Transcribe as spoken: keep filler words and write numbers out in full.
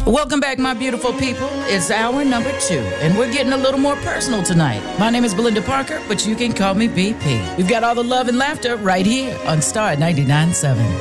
Welcome back, my beautiful people. It's hour number two, and we're getting a little more personal tonight. My name is Belinda Parker, but you can call me B P. We've got all the love and laughter right here on Star ninety-nine point seven.